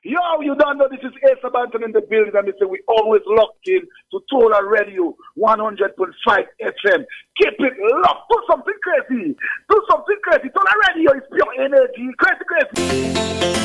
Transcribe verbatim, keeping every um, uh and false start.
Yo, you don't know this is Asa Banton in the building, and they say we always locked in to Tola Radio one hundred point five F M. Keep it locked. Do something crazy. Do something crazy. Tola Radio is pure energy. Crazy, crazy.